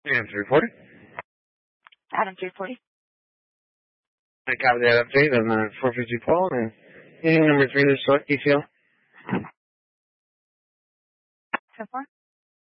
And 340. Adam 340. I copy that update on the 450 Paul and meeting number 3 to select detail. 10-4.